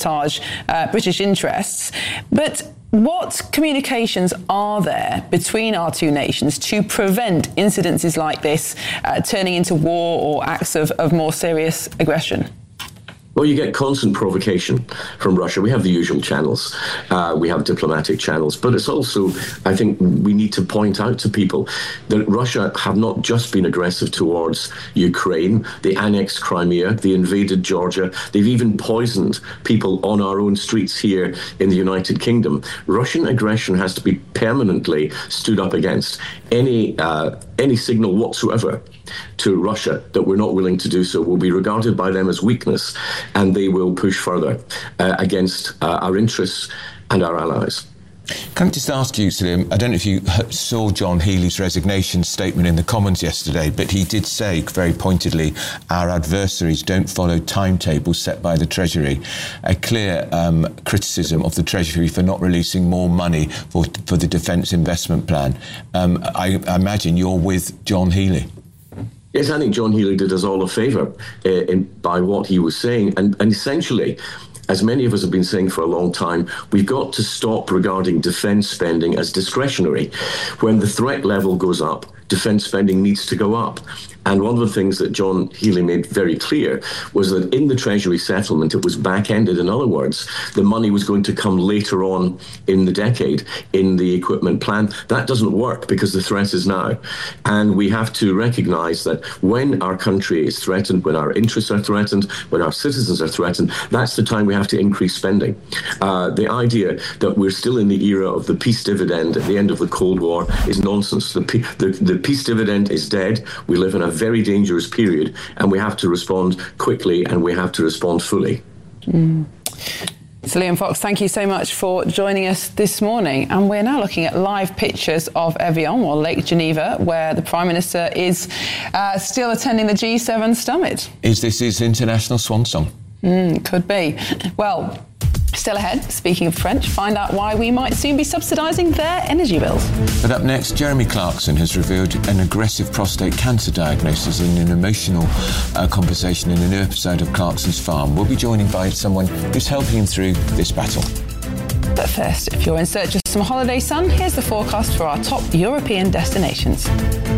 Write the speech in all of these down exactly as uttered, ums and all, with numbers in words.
sabotage uh, British interests. But what communications are there between our two nations to prevent incidences like this uh, turning into war or acts of, of more serious aggression? Well, you get constant provocation from Russia. We have the usual channels. Uh, we have diplomatic channels. But it's also, I think, we need to point out to people that Russia have not just been aggressive towards Ukraine. They annexed Crimea. They invaded Georgia. They've even poisoned people on our own streets here in the United Kingdom. Russian aggression has to be permanently stood up against. Any, uh, any signal whatsoever to Russia that we're not willing to do so will be regarded by them as weakness, and they will push further uh, against uh, our interests and our allies. Can I just ask you, Salim, I don't know if you saw John Healey's resignation statement in the Commons yesterday, but he did say very pointedly, our adversaries don't follow timetables set by the Treasury. A clear um, criticism of the Treasury for not releasing more money for, for the Defence Investment Plan. Um, I, I imagine you're with John Healey. Yes, I think John Healey did us all a favour uh, in, by what he was saying. And, and essentially, as many of us have been saying for a long time, we've got to stop regarding defence spending as discretionary. When the threat level goes up, defence spending needs to go up. And one of the things that John Healey made very clear was that in the Treasury settlement, it was back-ended. In other words, the money was going to come later on in the decade in the equipment plan. That doesn't work because the threat is now. And we have to recognise that when our country is threatened, when our interests are threatened, when our citizens are threatened, that's the time we have to increase spending. Uh, the idea that we're still in the era of the peace dividend at the end of the Cold War is nonsense. The, the, the peace dividend is dead. We live in a very dangerous period, and we have to respond quickly and we have to respond fully. Mm. So Liam Fox, thank you so much for joining us this morning. And we're now looking at live pictures of Evian, or Lake Geneva, where the Prime Minister is uh, still attending the G seven summit. Is this his international swan song? Mm, could be. Well, still ahead, speaking of French, find out why we might soon be subsidising their energy bills. But up next, Jeremy Clarkson has revealed an aggressive prostate cancer diagnosis in an emotional uh, conversation in an episode of Clarkson's Farm. We'll be joined by someone who's helping him through this battle. But first, if you're in search of some holiday sun, here's the forecast for our top European destinations.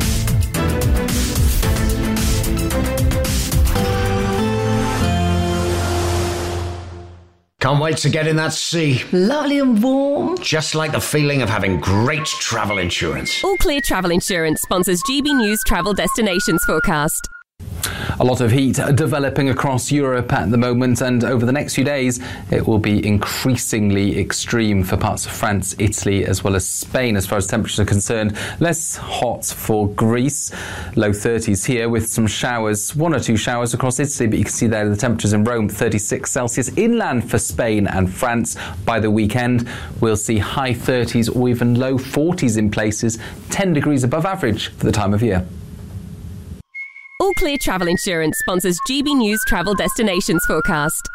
Can't wait to get in that sea. Lovely and warm. Just like the feeling of having great travel insurance. All Clear Travel Insurance sponsors G B News Travel Destinations Forecast. A lot of heat developing across Europe at the moment, and over the next few days it will be increasingly extreme for parts of France, Italy as well as Spain as far as temperatures are concerned. Less hot for Greece, low thirties here with some showers, one or two showers across Italy, but you can see there the temperatures in Rome, thirty-six Celsius. Inland for Spain and France by the weekend we'll see high thirties or even low forties in places, ten degrees above average for the time of year. All Clear Travel Insurance sponsors G B News Travel Destinations Forecast.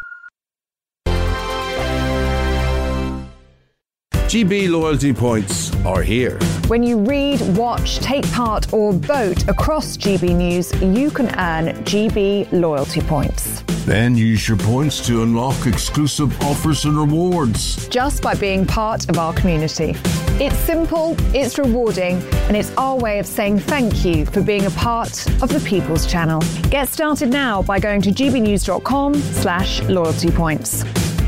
G B loyalty points are here. When you read, watch, take part or vote across G B News, you can earn G B loyalty points. Then use your points to unlock exclusive offers and rewards. Just by being part of our community. It's simple, it's rewarding, and it's our way of saying thank you for being a part of the People's Channel. Get started now by going to gbnews.com slash loyalty points.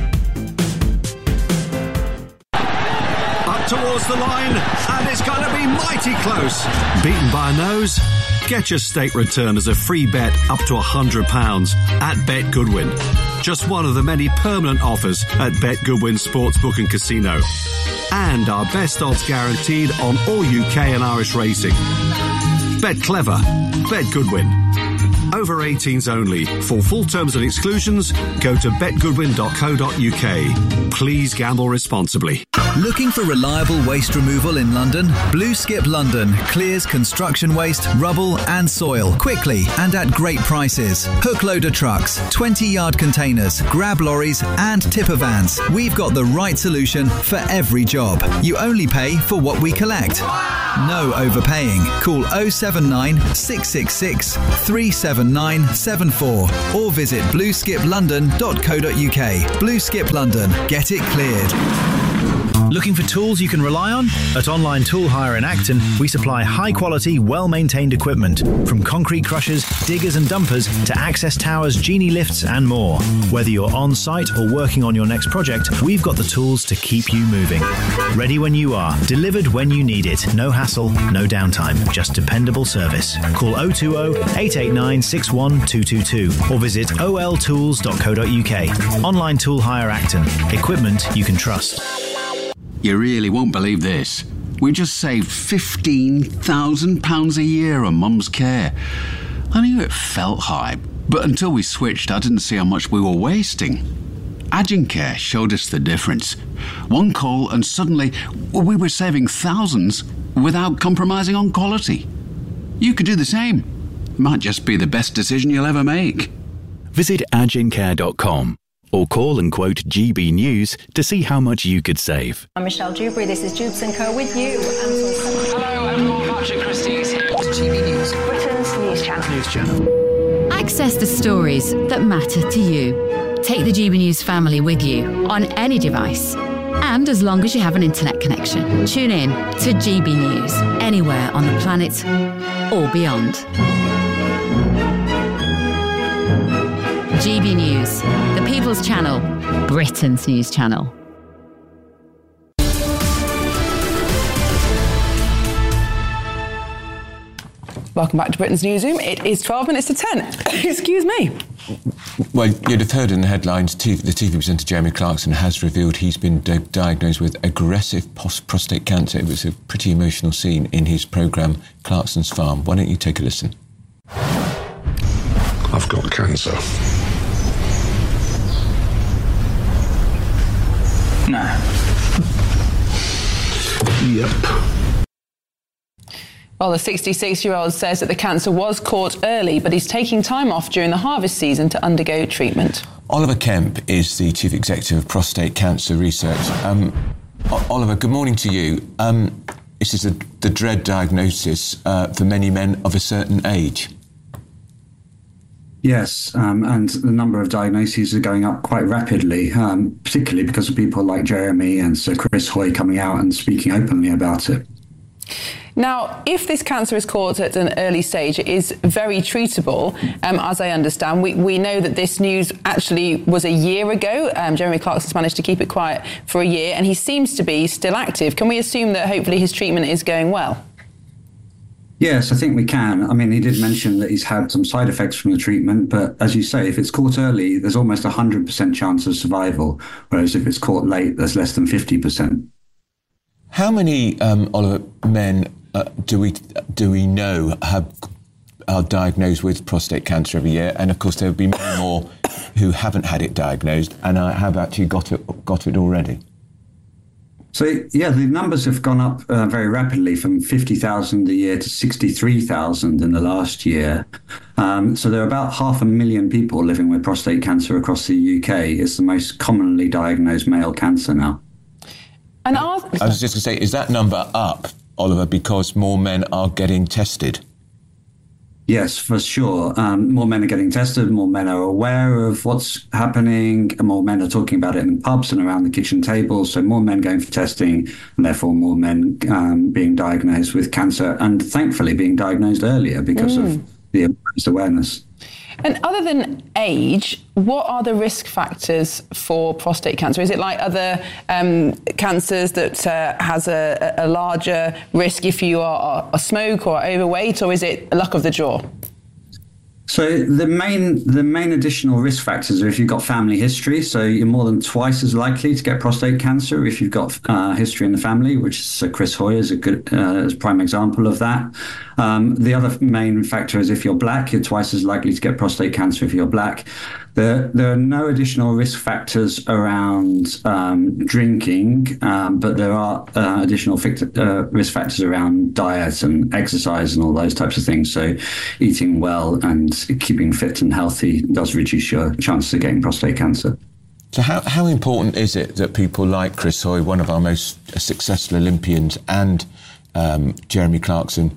Towards the line, and it's going to be mighty close. Beaten by a nose? Get your state return as a free bet up to one hundred pounds at Bet Goodwin. Just one of the many permanent offers at Bet Goodwin Sportsbook and Casino. And our best odds guaranteed on all U K and Irish racing. Bet clever. Bet Goodwin. Over eighteens only. For full terms and exclusions, go to bet goodwin dot co dot uk. Please gamble responsibly. Looking for reliable waste removal in London? Blue Skip London clears construction waste, rubble and soil quickly and at great prices. Hook loader trucks, twenty yard containers, grab lorries and tipper vans. We've got the right solution for every job. You only pay for what we collect. No overpaying. Call oh seven nine, six six six, three seven seven nine seven four or visit blue skip london dot co dot uk. Blue Skip London. Get it cleared. Looking for tools you can rely on? At Online Tool Hire in Acton, we supply high-quality, well-maintained equipment, from concrete crushers, diggers and dumpers to access towers, genie lifts and more. Whether you're on-site or working on your next project, we've got the tools to keep you moving. Ready when you are, delivered when you need it. No hassle, no downtime, just dependable service. Call oh two oh, eight eight nine, six one two two two or visit o l tools dot co dot uk. Online Tool Hire Acton. Equipment you can trust. You really won't believe this. We just saved fifteen thousand pounds a year on Mum's care. I knew it felt high, but until we switched, I didn't see how much we were wasting. Agencare showed us the difference. One call and suddenly we were saving thousands without compromising on quality. You could do the same. Might just be the best decision you'll ever make. Visit agencare dot com. or call and quote G B News to see how much you could save. I'm Michelle Dewberry, this is Jubes and Co with you. Hello, I'm Paul Patrick Christie's here at G B News, Britain's news channel. News channel. Access the stories that matter to you. Take the G B News family with you on any device. And as long as you have an internet connection, tune in to G B News, anywhere on the planet or beyond. G B News, the People's Channel, Britain's news channel. Welcome back to Britain's Newsroom. It is twelve minutes to ten. Excuse me. Well, you'd have heard in the headlines, T V, the T V presenter Jeremy Clarkson has revealed he's been di- diagnosed with aggressive post- prostate cancer. It was a pretty emotional scene in his programme, Clarkson's Farm. Why don't you take a listen? I've got cancer. No. Yep. Well, the sixty-six-year-old says that the cancer was caught early, but he's taking time off during the harvest season to undergo treatment. Oliver Kemp is the Chief Executive of Prostate Cancer Research. Um, o- Oliver, good morning to you. Um, this is a, the dread diagnosis uh, for many men of a certain age. Yes, um, and the number of diagnoses are going up quite rapidly, um, particularly because of people like Jeremy and Sir Chris Hoy coming out and speaking openly about it. Now, if this cancer is caught at an early stage, it is very treatable, um, as I understand. We, we know that this news actually was a year ago. Um, Jeremy Clarkson's managed to keep it quiet for a year, and he seems to be still active. Can we assume that hopefully his treatment is going well? Yes, I think we can. I mean, he did mention that he's had some side effects from the treatment, but as you say, if it's caught early, there's almost a one hundred percent chance of survival, whereas if it's caught late, there's less than fifty percent. How many, um, Oliver, men uh, do we do we know have are diagnosed with prostate cancer every year? And of course, there will be many more who haven't had it diagnosed and uh, have actually got it got it already. So, yeah, the numbers have gone up uh, very rapidly from fifty thousand a year to sixty-three thousand in the last year. Um, so there are about half a million people living with prostate cancer across the U K. It's the most commonly diagnosed male cancer now. And are... I was just going to say, is that number up, Oliver, because more men are getting tested? Yes, for sure. Um, more men are getting tested, more men are aware of what's happening, and more men are talking about it in pubs and around the kitchen table. So more men going for testing, and therefore more men um, being diagnosed with cancer, and thankfully being diagnosed earlier because mm. of the increased awareness. And other than age, what are the risk factors for prostate cancer? Is it like other um, cancers that uh, has a, a larger risk if you are a smoke or overweight, or is it luck of the draw? So the main the main additional risk factors are if you've got family history, so you're more than twice as likely to get prostate cancer if you've got uh, history in the family, which Sir Chris Hoy is a good uh, is a prime example of that. Um, the other main factor is if you're black, you're twice as likely to get prostate cancer if you're black. There, there are no additional risk factors around um, drinking, um, but there are uh, additional fict- uh, risk factors around diet and exercise and all those types of things. So eating well and keeping fit and healthy does reduce your chances of getting prostate cancer. So how, how important is it that people like Chris Hoy, one of our most successful Olympians, and um, Jeremy Clarkson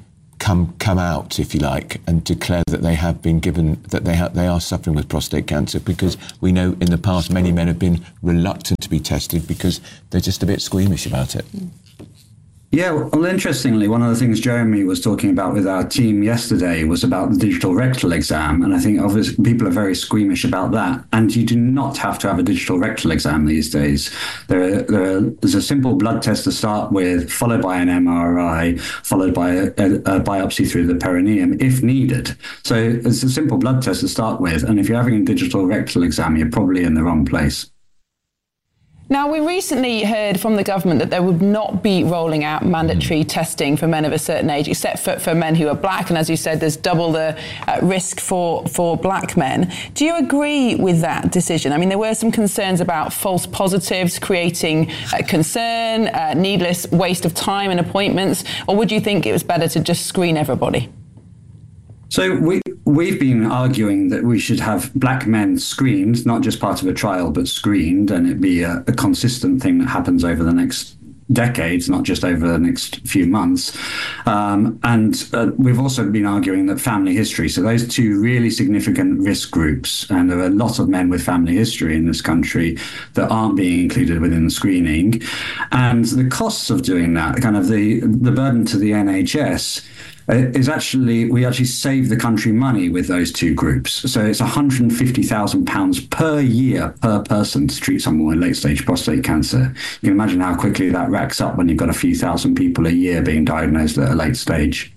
come come out, if you like, and declare that they have been given, that they ha- they are suffering with prostate cancer, because we know in the past many men have been reluctant to be tested because they're just a bit squeamish about it. Yeah, well, interestingly, one of the things Jeremy was talking about with our team yesterday was about the digital rectal exam. And I think obviously people are very squeamish about that. And you do not have to have a digital rectal exam these days. There, are, there are, there's a simple blood test to start with, followed by an M R I, followed by a, a, a biopsy through the perineum if needed. So it's a simple blood test to start with. And if you're having a digital rectal exam, you're probably in the wrong place. Now, we recently heard from the government that they would not be rolling out mandatory testing for men of a certain age, except for, for men who are black. And as you said, there's double the uh, risk for, for black men. Do you agree with that decision? I mean, there were some concerns about false positives creating uh, concern, uh, needless waste of time and appointments. Or would you think it was better to just screen everybody? So we, we've been arguing that we should have black men screened, not just part of a trial, but screened, and it be a, a consistent thing that happens over the next decades, not just over the next few months. Um, and uh, we've also been arguing that family history, so those two really significant risk groups, and there are a lot of men with family history in this country that aren't being included within the screening. And the costs of doing that, kind of the, the burden to the N H S, is actually, we actually save the country money with those two groups. So it's one hundred fifty thousand pounds per year per person to treat someone with late-stage prostate cancer. You can imagine how quickly that racks up when you've got a few thousand people a year being diagnosed at a late stage.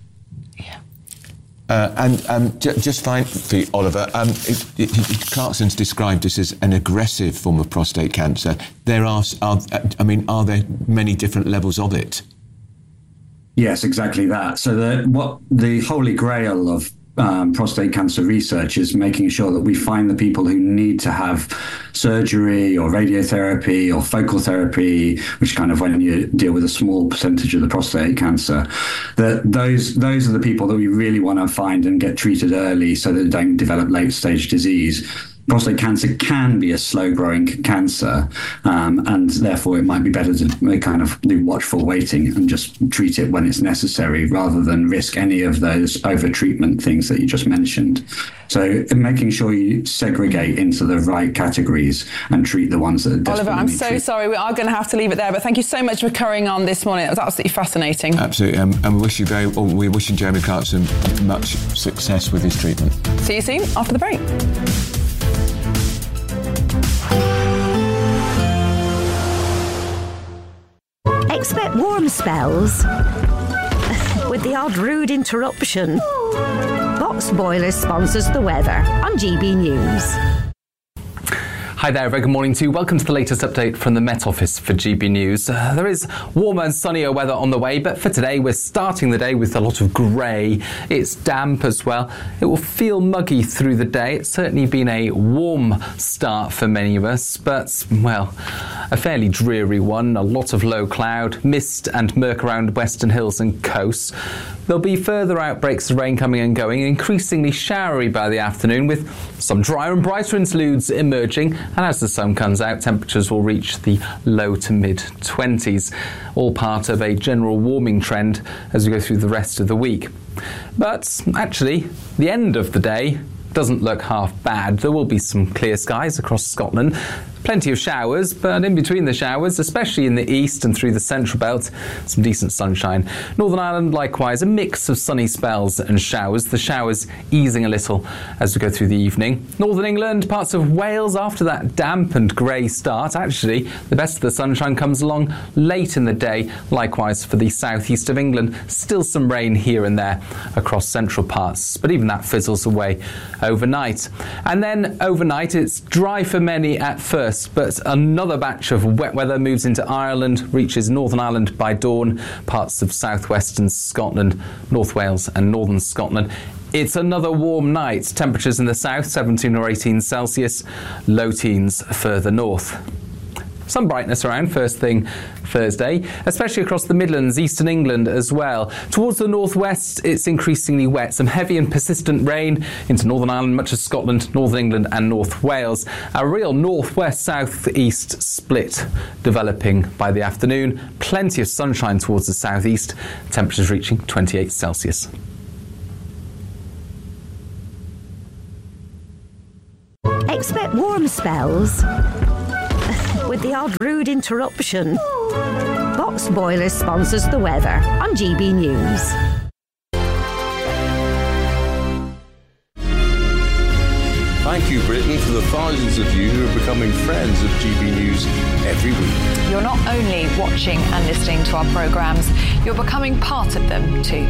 Uh, and um, j- just fine for you, Oliver, um, it, it, it, Clarkson's described this as an aggressive form of prostate cancer. There are, are, I mean, are there many different levels of it? Yes, exactly that. So the what the holy grail of um, prostate cancer research is making sure that we find the people who need to have surgery or radiotherapy or focal therapy, which kind of when you deal with a small percentage of the prostate cancer, that those those are the people that we really want to find and get treated early so that they don't develop late stage disease. Prostate cancer can be a slow-growing cancer, um, and therefore it might be better to kind of do watchful waiting and just treat it when it's necessary rather than risk any of those over-treatment things that you just mentioned. So making sure you segregate into the right categories and treat the ones that are desperately Oliver, I'm so treated. sorry. We are going to have to leave it there, but thank you so much for carrying on this morning. It was absolutely fascinating. Absolutely. Um, and we wish you very, oh, we're wishing Jeremy Clarkson much success with his treatment. See you soon after the break. Expect warm spells with the odd rude interruption. Box Boilers sponsors the weather on G B News. Hi there, very good morning to you. Welcome to the latest update from the Met Office for G B News. Uh, there is warmer and sunnier weather on the way, but for today we're starting the day with a lot of grey. It's damp as well. It will feel muggy through the day. It's certainly been a warm start for many of us, but, well, a fairly dreary one. A lot of low cloud, mist and murk around western hills and coasts. There'll be further outbreaks of rain coming and going, increasingly showery by the afternoon, with some drier and brighter interludes emerging. And as the sun comes out, temperatures will reach the low to mid twenties, all part of a general warming trend as we go through the rest of the week. But actually, the end of the day doesn't look half bad. There will be some clear skies across Scotland. Plenty of showers, but in between the showers, especially in the east and through the central belt, some decent sunshine. Northern Ireland, likewise, a mix of sunny spells and showers, the showers easing a little as we go through the evening. Northern England, parts of Wales, after that damp and grey start, actually, the best of the sunshine comes along late in the day. Likewise for the southeast of England, still some rain here and there across central parts, but even that fizzles away overnight. And then overnight, it's dry for many at first, but another batch of wet weather moves into Ireland, reaches Northern Ireland by dawn, parts of southwestern Scotland, North Wales and northern Scotland. It's another warm night. Temperatures in the south, seventeen or eighteen Celsius, low teens further north. Some brightness around first thing Thursday, especially across the Midlands, eastern England as well. Towards the northwest, it's increasingly wet. Some heavy and persistent rain into Northern Ireland, much of Scotland, Northern England and North Wales. A real northwest-southeast split developing by the afternoon. Plenty of sunshine towards the southeast. Temperatures reaching twenty-eight Celsius. spells. With the odd rude interruption. Box Boilers sponsors the weather on G B News. Thank you, Britain, for the thousands of you who are becoming friends of G B News every week. You're not only watching and listening to our programmes, you're becoming part of them too.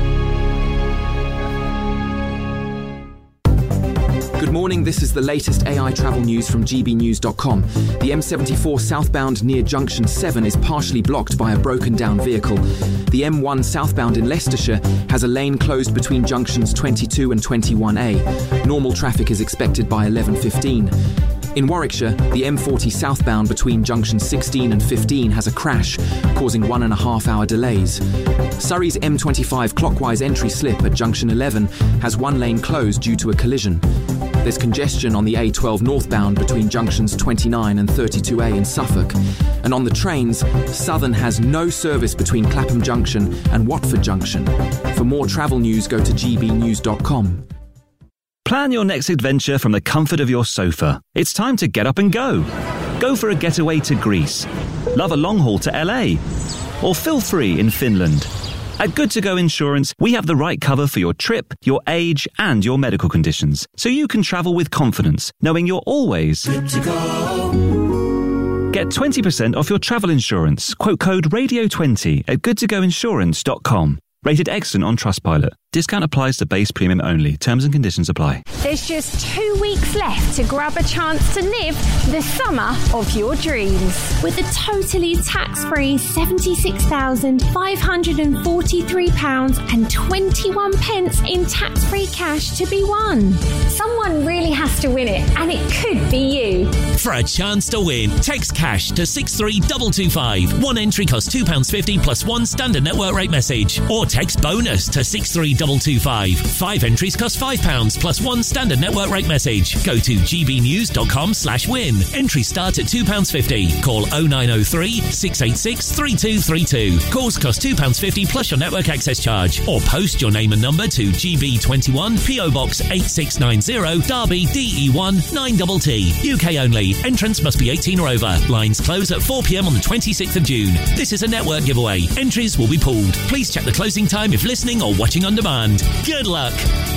Good morning, this is the latest A I travel news from G B news dot com. The M seventy-four southbound near Junction seven is partially blocked by a broken down vehicle. The M one southbound in Leicestershire has a lane closed between junctions twenty-two and twenty-one A. Normal traffic is expected by eleven fifteen. In Warwickshire, the M forty southbound between junctions sixteen and fifteen has a crash, causing one and a half hour delays. Surrey's M twenty-five clockwise entry slip at junction eleven has one lane closed due to a collision. There's congestion on the A twelve northbound between junctions twenty-nine and thirty-two A in Suffolk. And on the trains, Southern has no service between Clapham Junction and Watford Junction. For more travel news, go to G B news dot com. Plan your next adventure from the comfort of your sofa. It's time to get up and go. Go for a getaway to Greece. Love a long haul to L A. Or feel free in Finland. At Good to Go Insurance, we have the right cover for your trip, your age, and your medical conditions, so you can travel with confidence, knowing you're always good to go. Get twenty percent off your travel insurance. Quote code radio twenty at good to go insurance dot com. Rated excellent on Trustpilot. Discount applies to base premium only. Terms and conditions apply. There's just two weeks left to grab a chance to live the summer of your dreams. With a totally tax-free seventy-six thousand five hundred forty-three pounds and twenty-one pence in tax-free cash to be won. Someone really has to win it, and it could be you. For a chance to win, text cash to six three two two five. One entry costs two pounds fifty plus one standard network rate message. Or text bonus to six three two two five. Five entries cost five pounds plus one standard network rate message. Go to G B news dot com slash win. Entries start at two pounds fifty. Call oh nine oh three, six eight six, three two three two. Calls cost two pounds fifty plus your network access charge. Or post your name and number to G B twenty-one, P O Box eight six nine zero, Derby, D E one nine T T. U K only. Entrance must be eighteen or over. Lines close at four p m on the twenty-sixth of June. This is a network giveaway. Entries will be pulled. Please check the closing time if listening or watching on demand. Good luck.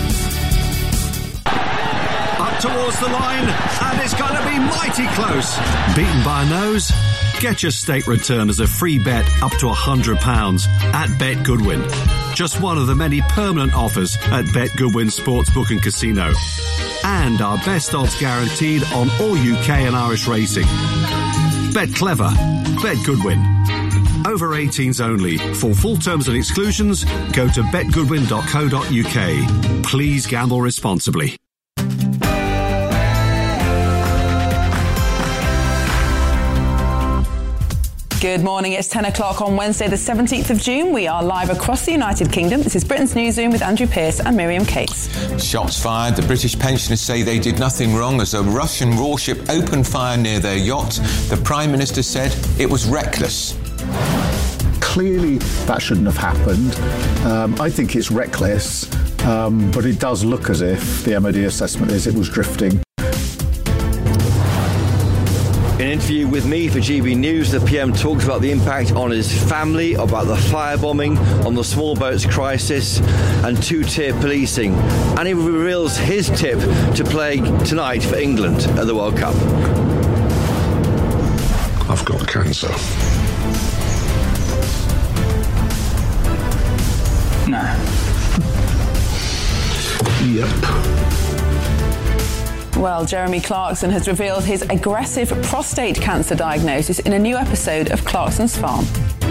Up towards the line, and it's going to be mighty close. Beaten by a nose? Get your state return as a free bet up to one hundred pounds at Bet Goodwin. Just one of the many permanent offers at Bet Goodwin Sportsbook and Casino. And our best odds guaranteed on all U K and Irish racing. Bet clever. Bet Goodwin. Over eighteens only. For full terms and exclusions, go to bet goodwin dot co dot U K. Please gamble responsibly. Good morning, it's ten o'clock on Wednesday the seventeenth of June. We are live across the United Kingdom. This is Britain's Newsroom with Andrew Pearce and Miriam Cates. Shots fired. The British pensioners say they did nothing wrong as a Russian warship opened fire near their yacht. The Prime Minister said it was reckless. Clearly, that shouldn't have happened. Um, I think it's reckless, um, but it does look as if the M O D assessment is it was drifting. In an interview with me for G B News, the P M talks about the impact on his family, about the firebombing, on the small boats crisis and two-tier policing. And he reveals his tip to play tonight for England at the World Cup. I've got cancer. No. Yep. Well, Jeremy Clarkson has revealed his aggressive prostate cancer diagnosis in a new episode of Clarkson's Farm.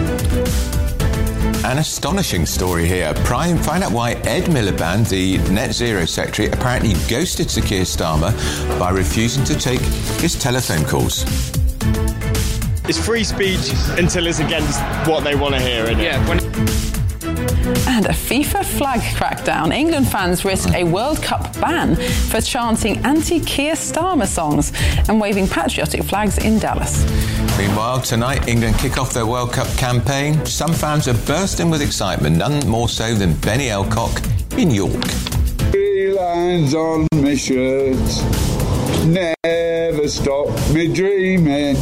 An astonishing story here. Prime, find out why Ed Miliband, the Net Zero Secretary, apparently ghosted Sir Keir Starmer by refusing to take his telephone calls. It's free speech until it's against what they want to hear, isn't it? Yeah. When- And a FIFA flag crackdown. England fans risk a World Cup ban for chanting anti-Keir Starmer songs and waving patriotic flags in Dallas. Meanwhile, tonight, England kick off their World Cup campaign. Some fans are bursting with excitement, none more so than Benny Elcock in York. Three lines on my shirt, never never stop me dreaming.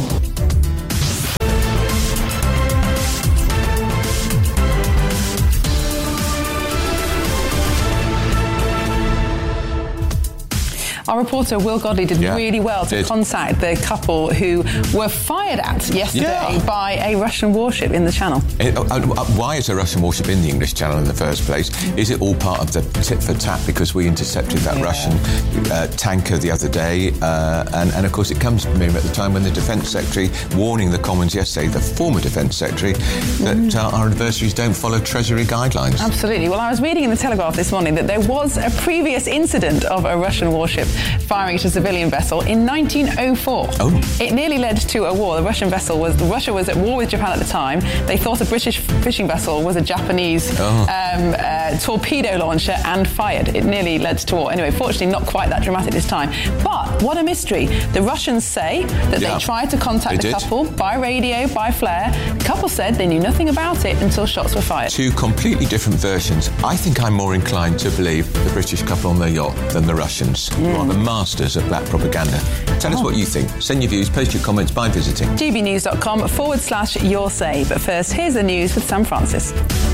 Our reporter Will Godley did yeah, really well to did. contact the couple who were fired at yesterday yeah. by a Russian warship in the Channel. It, uh, uh, why is a Russian warship in the English Channel in the first place? Is it all part of the tit for tat because we intercepted that yeah. Russian uh, tanker the other day? Uh, and, and of course it comes from him at the time when the Defence Secretary warning the Commons yesterday, the former Defence Secretary, that mm. uh, our adversaries don't follow Treasury guidelines. Absolutely. Well, I was reading in the Telegraph this morning that there was a previous incident of a Russian warship firing at a civilian vessel in nineteen oh four. Oh. It nearly led to a war. The Russian vessel was Russia was at war with Japan at the time. They thought a British fishing vessel was a Japanese oh. um, uh, torpedo launcher and fired. It nearly led to war. Anyway, fortunately, not quite that dramatic this time. But what a mystery! The Russians say that yeah. they tried to contact they the did. couple by radio, by flare. The couple said they knew nothing about it until shots were fired. Two completely different versions. I think I'm more inclined to believe the British couple on their yacht than the Russians, mm. who are the masters of black propaganda. Tell oh. us what you think. Send your views, post your comments by visiting gbnews.com forward slash your say. But first, here's the news with Sam Francis.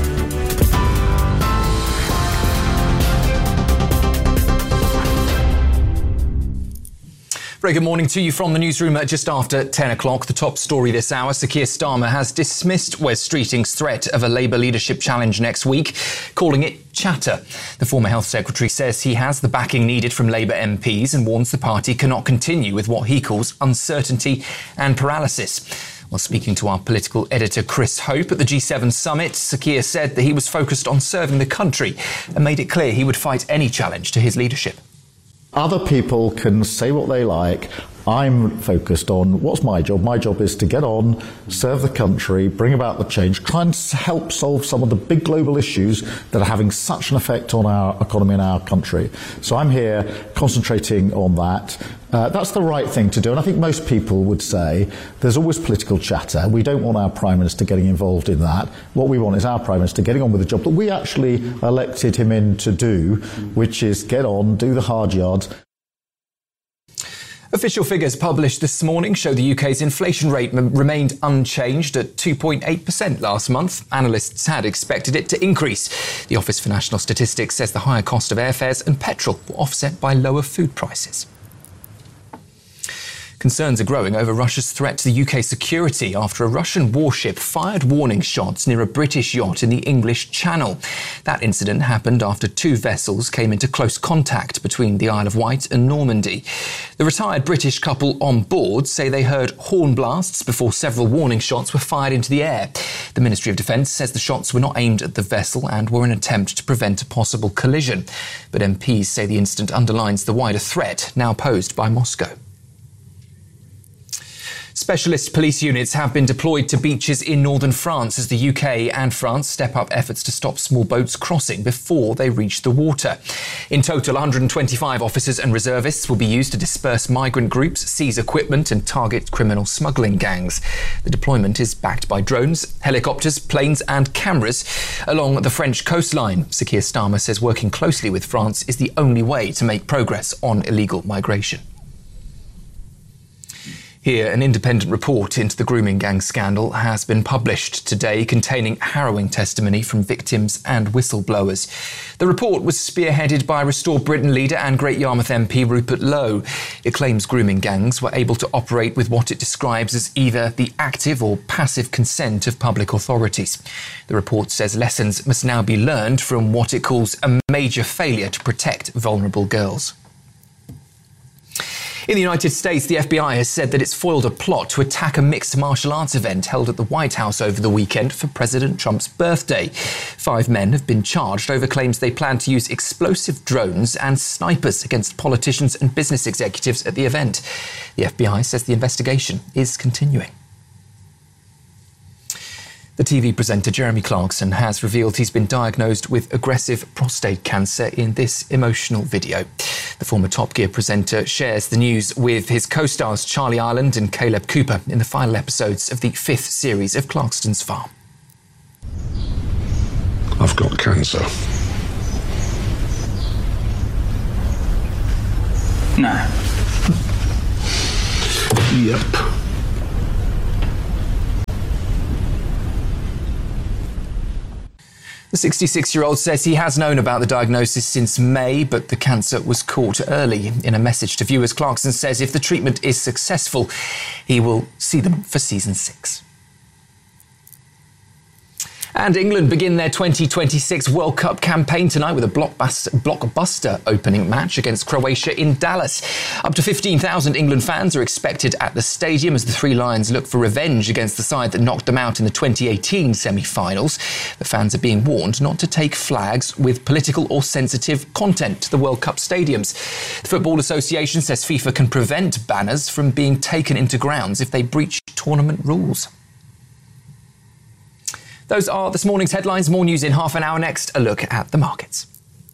Very good morning to you from the newsroom at just after ten o'clock. The top story this hour, Sir Keir Starmer has dismissed Wes Streeting's threat of a Labour leadership challenge next week, calling it chatter. The former Health Secretary says he has the backing needed from Labour M Ps and warns the party cannot continue with what he calls uncertainty and paralysis. While speaking to our political editor Chris Hope at the G seven summit, Sir Keir said that he was focused on serving the country and made it clear he would fight any challenge to his leadership. Other people can say what they like. I'm focused on what's my job. My job is to get on, serve the country, bring about the change, try and help solve some of the big global issues that are having such an effect on our economy and our country. So I'm here concentrating on that. Uh, that's the right thing to do, and I think most people would say there's always political chatter. We don't want our Prime Minister getting involved in that. What we want is our Prime Minister getting on with the job that we actually elected him in to do, which is get on, do the hard yards. Official figures published this morning show the U K's inflation rate m- remained unchanged at two point eight percent last month. Analysts had expected it to increase. The Office for National Statistics says the higher cost of airfares and petrol were offset by lower food prices. Concerns are growing over Russia's threat to the U K security after a Russian warship fired warning shots near a British yacht in the English Channel. That incident happened after two vessels came into close contact between the Isle of Wight and Normandy. The retired British couple on board say they heard horn blasts before several warning shots were fired into the air. The Ministry of Defence says the shots were not aimed at the vessel and were an attempt to prevent a possible collision. But M Ps say the incident underlines the wider threat now posed by Moscow. Specialist police units have been deployed to beaches in northern France as the U K and France step up efforts to stop small boats crossing before they reach the water. In total, one hundred twenty-five officers and reservists will be used to disperse migrant groups, seize equipment and target criminal smuggling gangs. The deployment is backed by drones, helicopters, planes and cameras along the French coastline. Sir Keir Starmer says working closely with France is the only way to make progress on illegal migration. Here, an independent report into the grooming gang scandal has been published today, containing harrowing testimony from victims and whistleblowers. The report was spearheaded by Restore Britain leader and Great Yarmouth M P Rupert Lowe. It claims grooming gangs were able to operate with what it describes as either the active or passive consent of public authorities. The report says lessons must now be learned from what it calls a major failure to protect vulnerable girls. In the United States, the F B I has said that it's foiled a plot to attack a mixed martial arts event held at the White House over the weekend for President Trump's birthday. Five men have been charged over claims they plan to use explosive drones and snipers against politicians and business executives at the event. The F B I says the investigation is continuing. The T V presenter Jeremy Clarkson has revealed he's been diagnosed with aggressive prostate cancer in this emotional video. The former Top Gear presenter shares the news with his co-stars Charlie Ireland and Caleb Cooper in the final episodes of the fifth series of Clarkston's Farm. I've got cancer. No. Yep. The sixty-six-year-old says he has known about the diagnosis since May, but the cancer was caught early. In a message to viewers, Clarkson says if the treatment is successful, he will see them for season six. And England begin their twenty twenty-six World Cup campaign tonight with a blockbuster, blockbuster opening match against Croatia in Dallas. Up to fifteen thousand England fans are expected at the stadium as the Three Lions look for revenge against the side that knocked them out in the twenty eighteen semi-finals. The fans are being warned not to take flags with political or sensitive content to the World Cup stadiums. The Football Association says FIFA can prevent banners from being taken into grounds if they breach tournament rules. Those are this morning's headlines. More news in half an hour. Next, a look at the markets.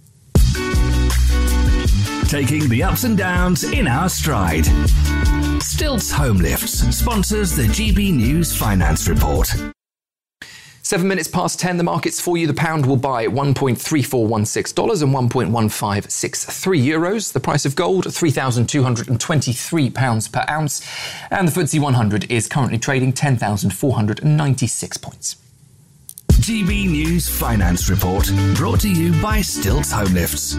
Taking the ups and downs in our stride. Stilts Home Lifts sponsors the G B News Finance Report. Seven minutes past ten, the markets for you. The pound will buy one point three four one six dollars and one point one five six three euros. The price of gold, three thousand two hundred twenty-three pounds per ounce. And the F T S E one hundred is currently trading ten thousand four hundred ninety-six points. G B News Finance Report, brought to you by Stilts Home Lifts.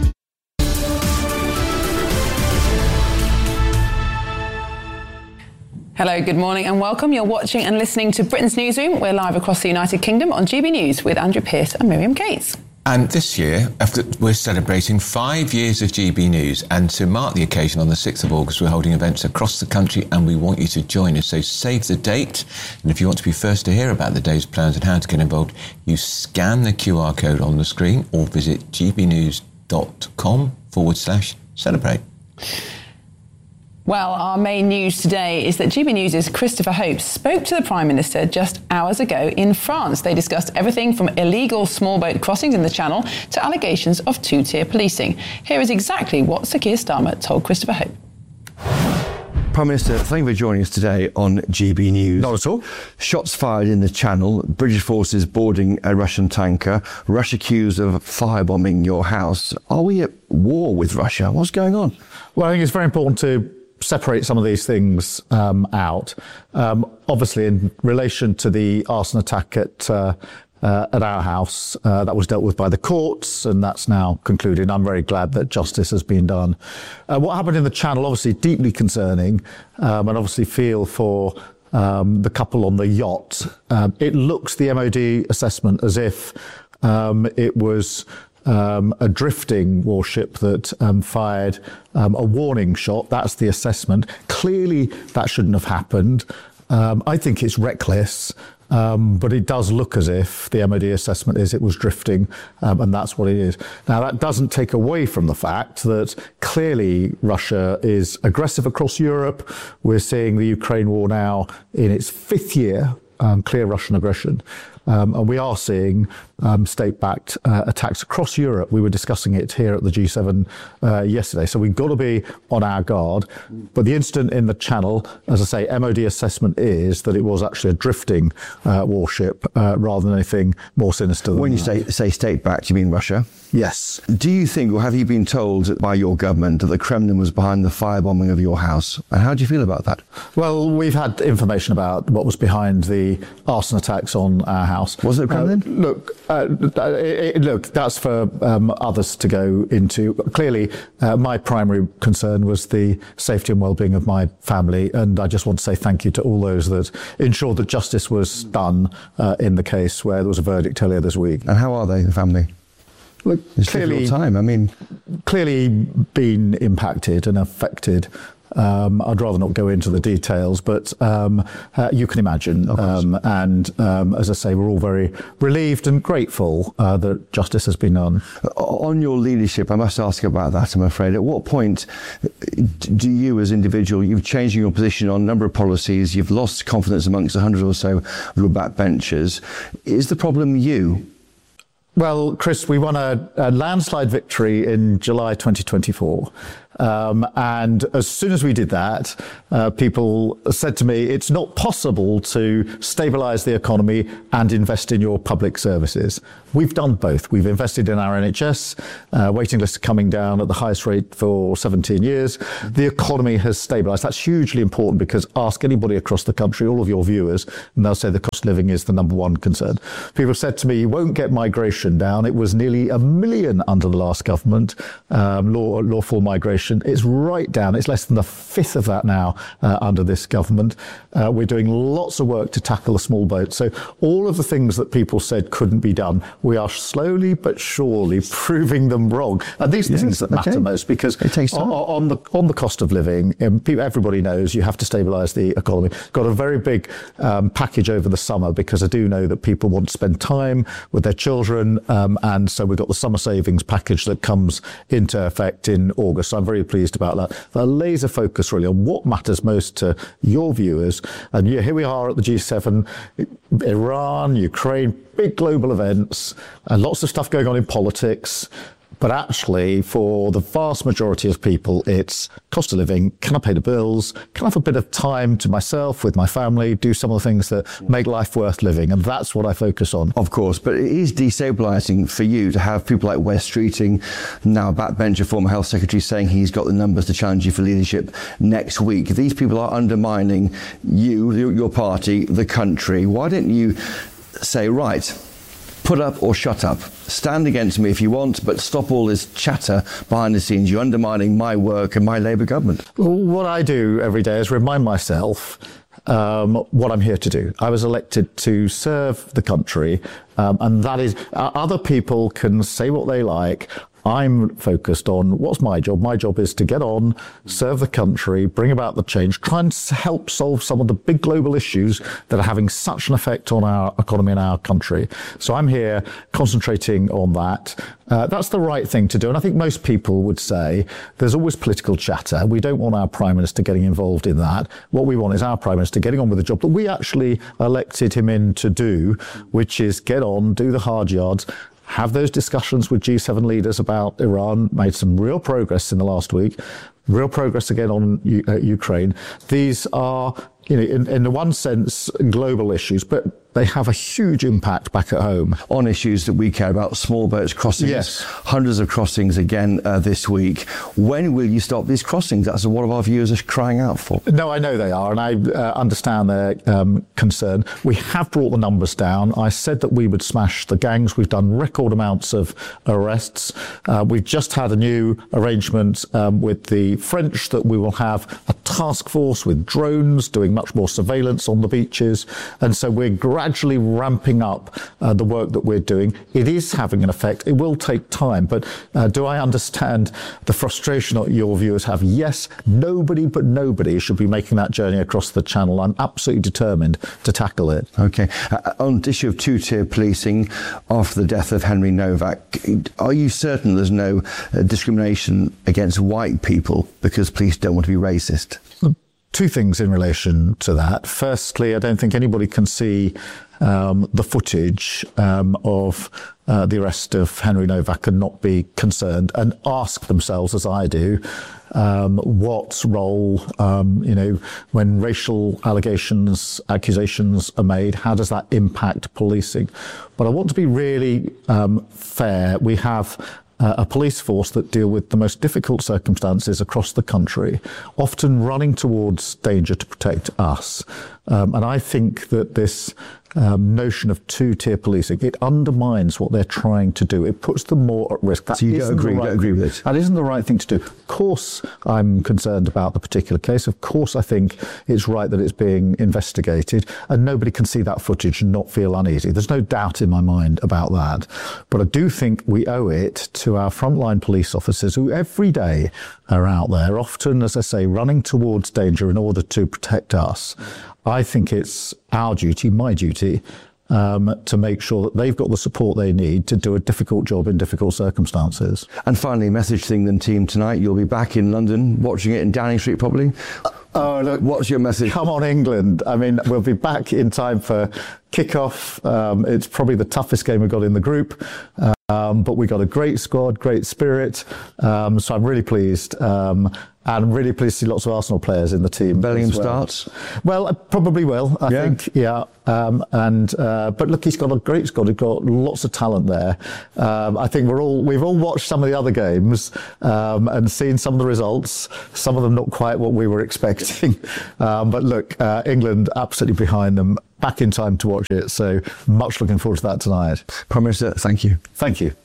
Hello, good morning and welcome. You're watching and listening to Britain's Newsroom. We're live across the United Kingdom on G B News with Andrew Pearce and Miriam Cates. And this year, after we're celebrating five years of G B News, and to mark the occasion on the sixth of August, we're holding events across the country and we want you to join us. So save the date. And if you want to be first to hear about the day's plans and how to get involved, you scan the Q R code on the screen or visit gbnews.com forward slash celebrate. Well, our main news today is that G B News' Christopher Hope spoke to the Prime Minister just hours ago in France. They discussed everything from illegal small boat crossings in the Channel to allegations of two-tier policing. Here is exactly what Sir Keir Starmer told Christopher Hope. Prime Minister, thank you for joining us today on G B News. Not at all. Shots fired in the Channel, British forces boarding a Russian tanker, Russia accused of firebombing your house. Are we at war with Russia? What's going on? Well, I think it's very important to separate some of these things um, out. Um, obviously, in relation to the arson attack at uh, uh, at our house, uh, that was dealt with by the courts, and that's now concluded. I'm very glad that justice has been done. Uh, what happened in the Channel, obviously, deeply concerning, um, and obviously feel for um, the couple on the yacht. Um, it looks, the M O D assessment, as if um, it was Um, a drifting warship that um, fired um, a warning shot. That's the assessment. Clearly, that shouldn't have happened. Um, I think it's reckless, um, but it does look as if the M O D assessment is it was drifting, um, and that's what it is. Now, that doesn't take away from the fact that clearly Russia is aggressive across Europe. We're seeing the Ukraine war now in its fifth year, um, clear Russian aggression. Um, and we are seeing um, state-backed uh, attacks across Europe. We were discussing it here at the G seven uh, yesterday. So we've got to be on our guard. But the incident in the Channel, as I say, M O D assessment is that it was actually a drifting uh, warship uh, rather than anything more sinister than When you that. say, say state-backed, you mean Russia? Yes. Do you think, or have you been told by your government that the Kremlin was behind the firebombing of your house? And how do you feel about that? Well, we've had information about what was behind the arson attacks on our house. Was it the Kremlin? Uh, look, uh, it, it, look, that's for um, others to go into. Clearly, uh, my primary concern was the safety and well-being of my family, and I just want to say thank you to all those that ensured that justice was done uh, in the case where there was a verdict earlier this week. And how are they, the family? Look, it's clearly, time. I mean, clearly been impacted and affected. Um, I'd rather not go into the details, but um, uh, you can imagine. Um, and um, as I say, we're all very relieved and grateful uh, that justice has been done. On your leadership, I must ask about that, I'm afraid. At what point do you as individual, you've changed your position on a number of policies, you've lost confidence amongst a hundred or so of your backbenchers. Is the problem you? Well, Chris, we won a, a landslide victory in July twenty twenty-four. Um, and as soon as we did that, uh, people said to me, it's not possible to stabilise the economy and invest in your public services. We've done both. We've invested in our N H S, uh, waiting lists coming down at the highest rate for seventeen years. The economy has stabilised. That's hugely important, because ask anybody across the country, all of your viewers, and they'll say the cost of living is the number one concern. People said to me, you won't get migration down. It was nearly a million under the last government, um, law, lawful migration. It's right down. It's less than a fifth of that now uh, under this government. Uh, we're doing lots of work to tackle the small boats. So all of the things that people said couldn't be done, we are slowly but surely proving them wrong. And these are the things that matter okay. most, because it takes on, on the on the cost of living, um, people, everybody knows you have to stabilise the economy. Got a very big um, package over the summer, because I do know that people want to spend time with their children, um, and so we've got the summer savings package that comes into effect in August. So I'm very pleased about that. The laser focus really on what matters most to your viewers. And yeah, here we are at the G seven, Iran, Ukraine, big global events, and lots of stuff going on in politics. But actually, for the vast majority of people, it's cost of living. Can I pay the bills? Can I have a bit of time to myself, with my family, do some of the things that make life worth living? And that's what I focus on. Of course, but it is destabilising for you to have people like Wes Streeting, now a backbencher, former health secretary, saying he's got the numbers to challenge you for leadership next week. These people are undermining you, your party, the country. Why didn't you say, right, put up or shut up? Stand against me if you want, but stop all this chatter behind the scenes. You're undermining my work and my Labour government. Well, what I do every day is remind myself um, what I'm here to do. I was elected to serve the country, um, and that is, uh, other people can say what they like. I'm focused on what's my job. My job is to get on, serve the country, bring about the change, try and help solve some of the big global issues that are having such an effect on our economy and our country. So I'm here concentrating on that. Uh, that's the right thing to do. And I think most people would say there's always political chatter. We don't want our Prime Minister getting involved in that. What we want is our Prime Minister getting on with the job that we actually elected him in to do, which is get on, do the hard yards, have those discussions with G seven leaders about Iran, made some real progress in the last week, real progress again on U- uh, Ukraine. These are, you know, in, in the one sense, global issues, but they have a huge impact back at home. On issues that we care about, small boats crossings, yes. Hundreds of crossings again uh, this week. When will you stop these crossings? That's what our viewers are crying out for. No, I know they are, and I uh, understand their um, concern. We have brought the numbers down. I said that we would smash the gangs. We've done record amounts of arrests. Uh, we've just had a new arrangement um, with the French that we will have a task force with drones doing much more surveillance on the beaches, and so we're gradually ramping up uh, the work that we're doing. It is having an effect. It will take time, but uh, do I understand the frustration that your viewers have? Yes, nobody but nobody should be making that journey across the channel. I'm absolutely determined to tackle it. Okay. Uh, on the issue of two-tier policing after the death of Henry Novak, are you certain there's no uh, discrimination against white people because police don't want to be racist? Two things in relation to that. Firstly, I don't think anybody can see um, the footage um, of uh, the arrest of Henry Novak and not be concerned and ask themselves, as I do, um, what role, um, you know, when racial allegations, accusations are made, how does that impact policing? But I want to be really um, fair. We have Uh, a police force that deal with the most difficult circumstances across the country, often running towards danger to protect us. Um, and I think that this um, notion of two-tier policing, it undermines what they're trying to do. It puts them more at risk. That so you don't agree, right don't agree with it? That isn't the right thing to do. Of course, I'm concerned about the particular case. Of course, I think it's right that it's being investigated, and nobody can see that footage and not feel uneasy. There's no doubt in my mind about that. But I do think we owe it to our frontline police officers who every day are out there, often, as I say, running towards danger in order to protect us. I think it's our duty, my duty, um, to make sure that they've got the support they need to do a difficult job in difficult circumstances. And finally, a message to the England team tonight. You'll be back in London, watching it in Downing Street probably. Oh, look, what's your message? Come on, England. I mean, we'll be back in time for kick-off. Um, it's probably the toughest game we've got in the group. Uh, Um, but we got a great squad, great spirit. Um, so I'm really pleased. Um, and I'm really pleased to see lots of Arsenal players in the team. Bellingham well. starts? Well, I probably will, I yeah. think. Yeah. Um, and uh, but look, he's got a great squad. He's got lots of talent there. Um, I think we're all we've all watched some of the other games um, and seen some of the results. Some of them not quite what we were expecting. Um, but look, uh, England absolutely behind them. Back in time to watch it. So much looking forward to that tonight. Prime Minister, thank you. Thank you.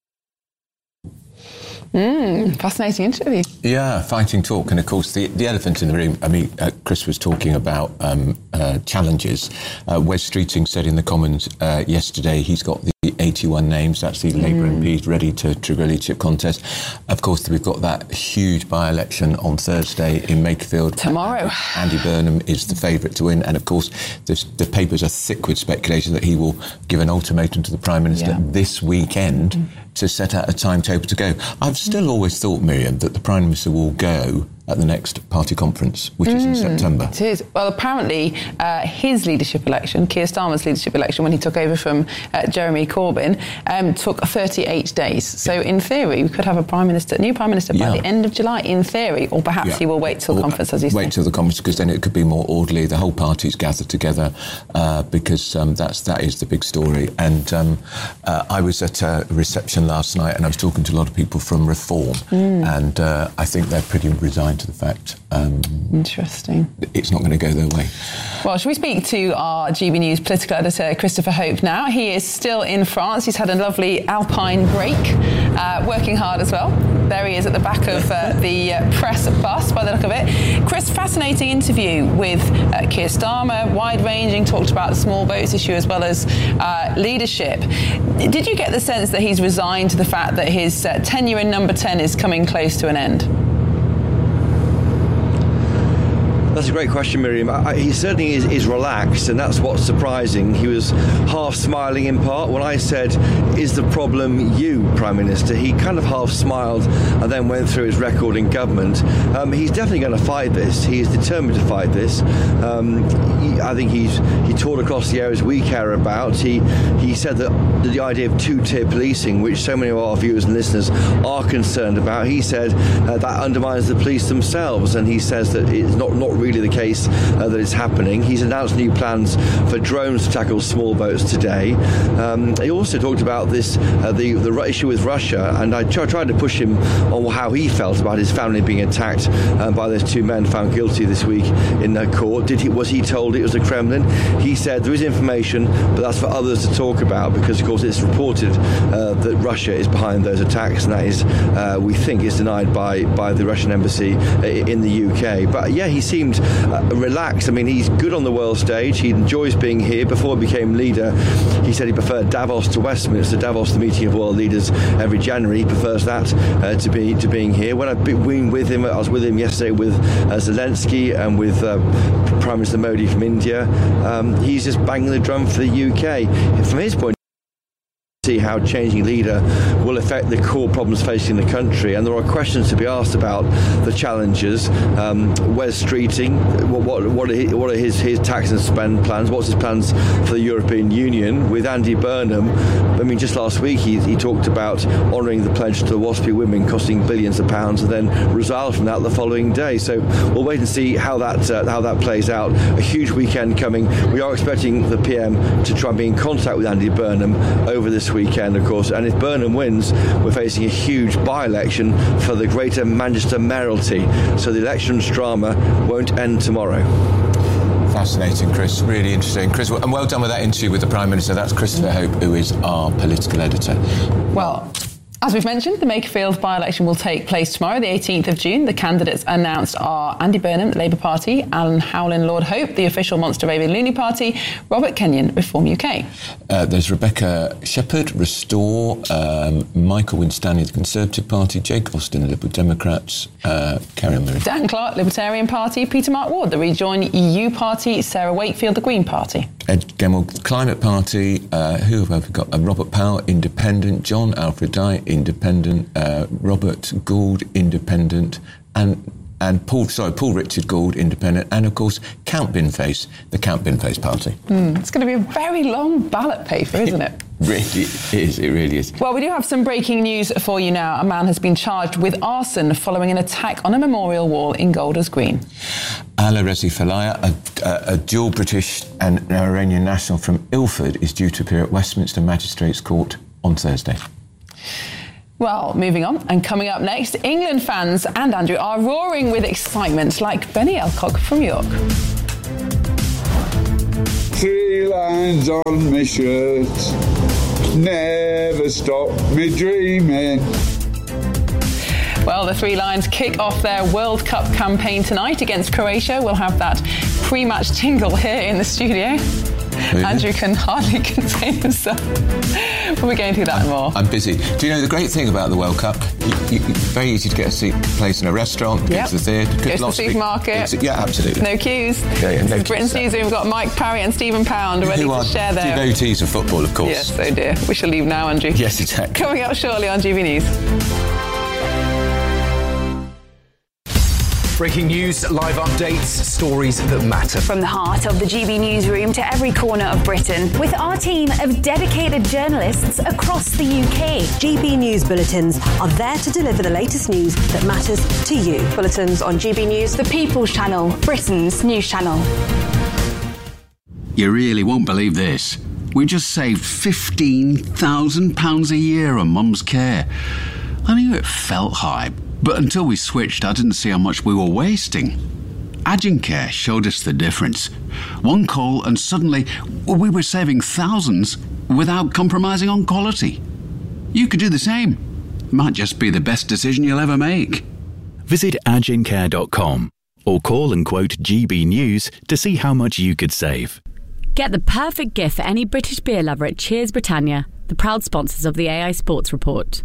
Mm, fascinating interview. Yeah, fighting talk. And of course, the, the elephant in the room, I mean, uh, Chris was talking about um, uh, challenges. Uh, Wes Streeting said in the Commons uh, yesterday he's got the eighty-one names, that's the mm. Labour M Ps ready to trigger a leadership contest. Of course, we've got that huge by-election on Thursday in Makerfield. Tomorrow. Andy Burnham is the favourite to win. And of course, the, the papers are thick with speculation that he will give an ultimatum to the Prime Minister yeah. this weekend mm. to set out a timetable to go. I've still always thought, Miriam, that the Prime Minister will go at the next party conference, which mm, is in September. It is. Well, apparently uh, his leadership election, Keir Starmer's leadership election, when he took over from uh, Jeremy Corbyn, um, took thirty-eight days. So in theory, we could have a prime minister, new prime minister by yeah. the end of July, in theory, or perhaps yeah. he will wait till or, conference, as you wait say. Wait till the conference, because then it could be more orderly. The whole party's gathered together, uh, because um, that's that is the big story. And um, uh, I was at a reception last night, and I was talking to a lot of people from Reform, mm. and uh, I think they're pretty resigned to the fact um, interesting it's not going to go their way. Well, shall we speak to our G B News political editor Christopher Hope now? He is still in France. He's had a lovely alpine break, uh, working hard as well. There he is at the back of uh, the uh, press bus, by the look of it. Chris, fascinating interview with uh, Keir Starmer, wide-ranging, talked about the small boats issue as well as uh, leadership. Did you get the sense that he's resigned to the fact that his uh, tenure in number ten is coming close to an end? That's a great question, Miriam. I, he certainly is, is relaxed, and that's what's surprising. He was half smiling in part. When I said, is the problem you, Prime Minister? He kind of half smiled and then went through his record in government. Um, he's definitely going to fight this. He is determined to fight this. Um, he, I think he's he toured across the areas we care about. He he said that the idea of two-tier policing, which so many of our viewers and listeners are concerned about, he said uh, that undermines the police themselves, and he says that it's not, not really the case uh, that it's happening. He's announced new plans for drones to tackle small boats today. Um, he also talked about this, uh, the, the issue with Russia, and I t- tried to push him on how he felt about his family being attacked uh, by those two men found guilty this week in the court. Did he, was he told it was the Kremlin? He said there is information, but that's for others to talk about, because of course it's reported uh, that Russia is behind those attacks, and that is, uh, we think, is denied by, by the Russian embassy in the U K. But yeah, he seemed Uh, relaxed. I mean, he's good on the world stage. He enjoys being here. Before he became leader, he said he preferred Davos to Westminster. Davos, the meeting of world leaders every January. He prefers that uh, to be to being here. When I've been with him, I was with him yesterday with uh, Zelensky and with uh, Prime Minister Modi from India. Um, he's just banging the drum for the U K. From his point, see how changing leader will affect the core problems facing the country, and there are questions to be asked about the challenges. Um, Wes Streeting, what what what are, his, what are his his tax and spend plans? What's his plans for the European Union? With Andy Burnham, I mean, just last week he he talked about honouring the pledge to the WASPy women, costing billions of pounds, and then resigned from that the following day. So we'll wait and see how that uh, how that plays out. A huge weekend coming. We are expecting the P M to try and be in contact with Andy Burnham over this weekend, of course, and if Burnham wins, we're facing a huge by-election for the Greater Manchester mayoralty, so the elections drama won't end tomorrow. Fascinating, Chris. Really interesting. Chris, and well done with that interview with the Prime Minister. That's Christopher Hope, who is our political editor. Well, as we've mentioned, the Makerfield by-election will take place tomorrow, the eighteenth of June. The candidates announced are Andy Burnham, the Labour Party, Alan Howlin, Lord Hope, the official Monster Raving Looney Party, Robert Kenyon, Reform U K. Uh, there's Rebecca Shepherd, Restore, um, Michael Winstanley, the Conservative Party, Jake Austin, the Liberal Democrats, uh, carry on, Mary. Dan Clark, Libertarian Party, Peter Mark Ward, the Rejoin E U Party, Sarah Wakefield, the Green Party. Ed Gemmell, Climate Party, uh, who have we got? Uh, Robert Powell, Independent, John Alfred Dye, Independent, uh, Robert Gould, Independent, and and Paul, sorry, Paul Richard Gould, Independent, and of course Count Binface, the Count Binface Party. Mm, it's going to be a very long ballot paper, isn't it? really is, it really is. Well, we do have some breaking news for you now. A man has been charged with arson following an attack on a memorial wall in Golders Green. Alireza Falaya, a, a, a dual British and Iranian national from Ilford, is due to appear at Westminster Magistrates Court on Thursday. Well, moving on, and coming up next, England fans and Andrew are roaring with excitement, like Benny Elcock from York. Three lines on my shirt, never stop me dreaming. Well, the Three Lions kick off their World Cup campaign tonight against Croatia. We'll have that pre-match jingle here in the studio. Really? Andrew can hardly contain himself. We'll be going through that I'm, more. I'm busy. Do you know the great thing about the World Cup? You, you, it's very easy to get a seat, place in a restaurant, yep. go to the theatre, go to the supermarket. Yeah, absolutely. No queues. Yeah, yeah, no Britain's Newsroom, we've got Mike Parry and Stephen Pound ready Who to are share their devotees of football, of course. Yes, oh dear. We shall leave now, Andrew. Yes, exactly. Coming up shortly on G B News. Breaking news, live updates, stories that matter. From the heart of the G B Newsroom to every corner of Britain, with our team of dedicated journalists across the U K. G B News Bulletins are there to deliver the latest news that matters to you. Bulletins on G B News, the People's Channel, Britain's news channel. You really won't believe this. We just saved fifteen thousand pounds a year on Mum's care. I knew it felt high, but until we switched, I didn't see how much we were wasting. Agincare showed us the difference. One call and suddenly we were saving thousands without compromising on quality. You could do the same. Might just be the best decision you'll ever make. Visit agincare dot com or call and quote G B News to see how much you could save. Get the perfect gift for any British beer lover at Cheers Britannia, the proud sponsors of the A I Sports Report.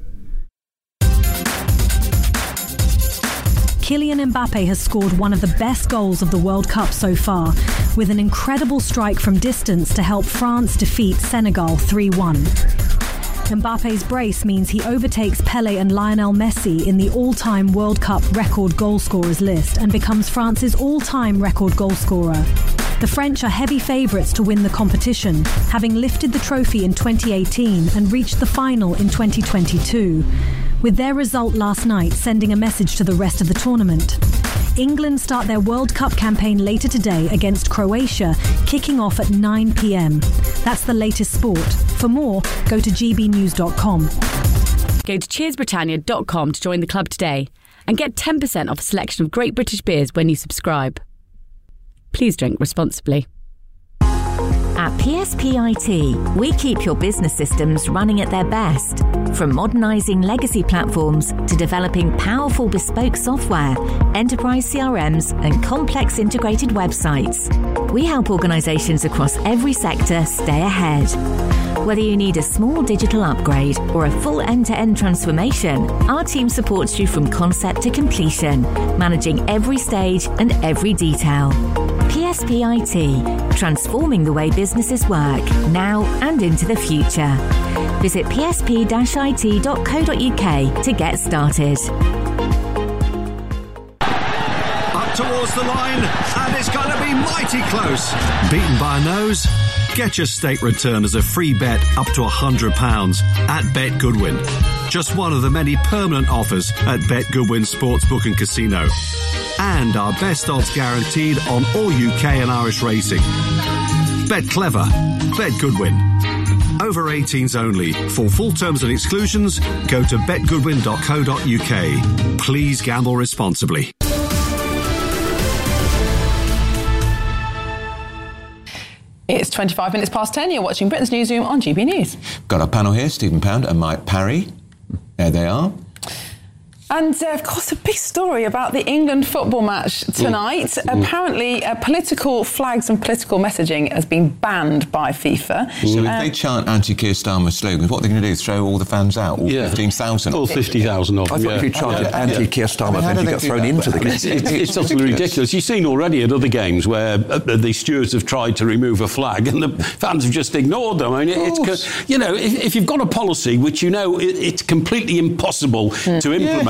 Kylian Mbappe has scored one of the best goals of the World Cup so far, with an incredible strike from distance to help France defeat Senegal three one. Mbappe's brace means he overtakes Pelé and Lionel Messi in the all-time World Cup record goal scorers list and becomes France's all-time record goal scorer. The French are heavy favourites to win the competition, having lifted the trophy in twenty eighteen and reached the final in twenty twenty-two, with their result last night sending a message to the rest of the tournament. England start their World Cup campaign later today against Croatia, kicking off at nine p.m. That's the latest sport. For more, go to g b news dot com. Go to cheers britannia dot com to join the club today and get ten percent off a selection of great British beers when you subscribe. Please drink responsibly. At P S P I T, we keep your business systems running at their best. From modernising legacy platforms to developing powerful bespoke software, enterprise C R Ms and complex integrated websites, we help organisations across every sector stay ahead. Whether you need a small digital upgrade or a full end-to-end transformation, our team supports you from concept to completion, managing every stage and every detail. P S P I T, transforming the way businesses work, now and into the future. Visit p s p dash i t dot co dot u k to get started. Up towards the line, and it's going to be mighty close. Beaten by a nose? Get your state return as a free bet up to one hundred pounds at Bet Goodwin. Just one of the many permanent offers at Bet Goodwin Sportsbook and Casino. And our best odds guaranteed on all U K and Irish racing. Bet clever. Bet Goodwin. Over eighteens only. For full terms and exclusions, go to bet goodwin dot co dot u k. Please gamble responsibly. It's twenty-five minutes past ten. You're watching Britain's Newsroom on G B News. Got our panel here, Stephen Pound and Mike Parry. There they are. And, uh, of course, a big story about the England football match tonight. Mm. Apparently, uh, political flags and political messaging has been banned by FIFA. So uh, if they chant anti-Keir Starmer slogans, what are they going to do? Throw all the fans out? All yeah. fifteen thousand? All fifty thousand of them, I thought yeah. if you chanted yeah. anti-Keir Starmer, I mean, then you get thrown into the game. It's, it's, it's utterly ridiculous. You've seen already at other games where uh, the stewards have tried to remove a flag and the fans have just ignored them. I mean, it's, you know, if, if you've got a policy which you know it, it's completely impossible mm. to implement,